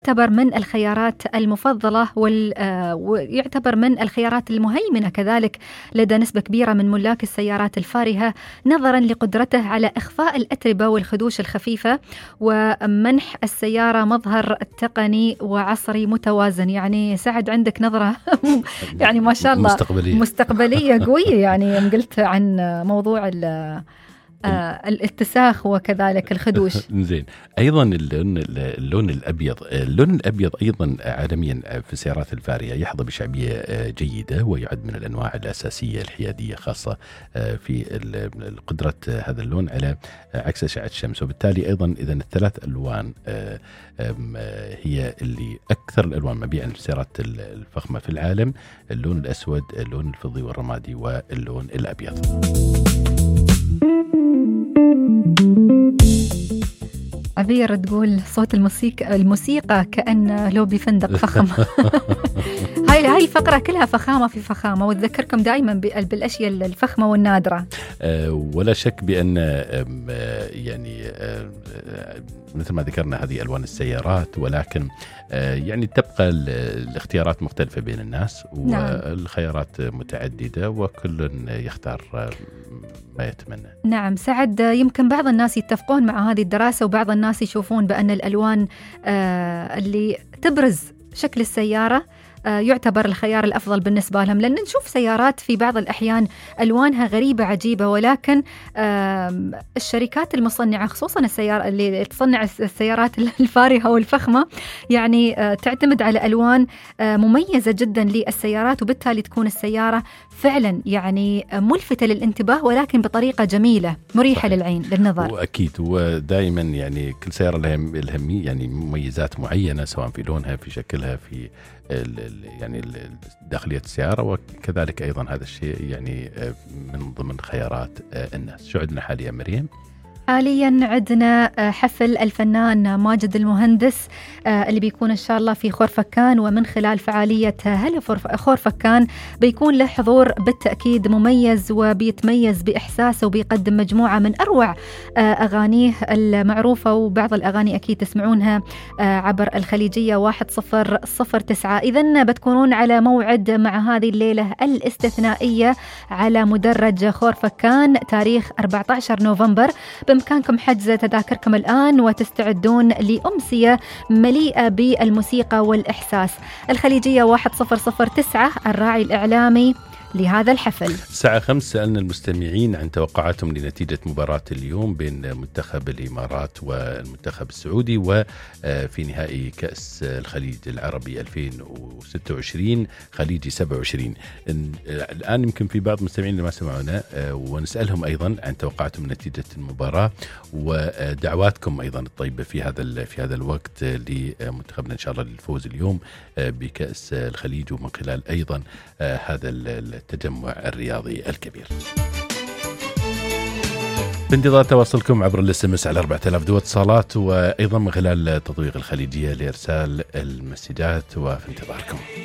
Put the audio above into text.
يعتبر من الخيارات المفضلة ويعتبر من الخيارات المهيمنة كذلك لدى نسبة كبيرة من ملاك السيارات الفارهة، نظرا لقدرته على إخفاء الأتربة والخدوش الخفيفة ومنح السيارة مظهر تقني وعصري متوازن. يعني سعد عندك نظرة يعني ما شاء الله مستقبلية قوية، يعني قلت عن موضوع الاتساخ وكذلك الخدوش. زين. ايضا اللون الابيض ايضا عالميا في السيارات الفارهه يحظى بشعبيه جيده، ويعد من الانواع الاساسيه الحياديه، خاصه في قدره هذا اللون على عكس اشعه الشمس. وبالتالي ايضا اذا الثلاث الوان هي اللي اكثر الالوان مبيعا في السيارات الفخمه في العالم: اللون الاسود، اللون الفضي والرمادي، واللون الابيض. عبير تقول صوت الموسيقى كأن لوبي فندق فخم. هاي الفقرة كلها فخامة في فخامة، وتذكركم دائما بالأشياء الفخمة والنادرة. ولا شك بأن يعني مثل ما ذكرنا هذه ألوان السيارات، ولكن يعني تبقى الاختيارات مختلفة بين الناس، والخيارات متعددة، وكل يختار ما يتمنى. نعم سعد، يمكن بعض الناس يتفقون مع هذه الدراسة، وبعض الناس يشوفون بأن الألوان اللي تبرز شكل السيارة يعتبر الخيار الأفضل بالنسبة لهم، لأن نشوف سيارات في بعض الأحيان ألوانها غريبة عجيبة، ولكن الشركات المصنعة خصوصا السيارة اللي تصنع السيارات الفارهة والفخمة يعني تعتمد على ألوان مميزة جدا للسيارات، وبالتالي تكون السيارة فعلا يعني ملفتة للانتباه، ولكن بطريقة جميلة مريحة للعين للنظر. وأكيد، ودائما يعني كل سيارة لها يعني مميزات معينة، سواء في لونها، في شكلها، في يعني داخلية السيارة، وكذلك أيضا هذا الشيء يعني من ضمن خيارات الناس. شو عندنا حاليا مريم؟ حاليا عندنا حفل الفنان ماجد المهندس اللي بيكون إن شاء الله في خورفكان، ومن خلال فعالية هلا خورفكان بيكون له حضور بالتأكيد مميز، وبيتميز بإحساسه، وبيقدم مجموعة من أروع أغانيه المعروفة، وبعض الأغاني أكيد تسمعونها عبر الخليجية 1009. إذن بتكونون على موعد مع هذه الليلة الاستثنائية على مدرج خورفكان تاريخ 14 نوفمبر. بإمكانكم حجز تذاكركم الآن وتستعدون لأمسية مليئة بالموسيقى والإحساس. الخليجية 1009 الراعي الإعلامي لهذا الحفل. الساعة 5 سألنا المستمعين عن توقعاتهم لنتيجة مباراة اليوم بين منتخب الإمارات والمنتخب السعودي، وفي نهائي كأس الخليج العربي 2026 خليجي 27. الآن يمكن في بعض المستمعين اللي ما سمعونا، ونسألهم أيضا عن توقعاتهم نتيجة المباراة، ودعواتكم أيضا الطيبة في هذا الوقت لمنتخبنا إن شاء الله للفوز اليوم بكأس الخليج، ومن خلال أيضا هذا التجمع الرياضي الكبير. بانتظار تواصلكم عبر الاس على 4000 دو اتصالات، وأيضا من خلال تطبيق الخليجية لإرسال المسجات، وفي انتظاركم.